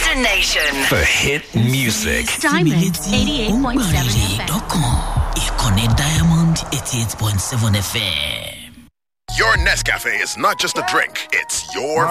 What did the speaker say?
Imagination for hit music. Diamond 88.7 FM. Ìkànnì Diamond 88.7 FM. Your Nescafe is not just a drink, it's your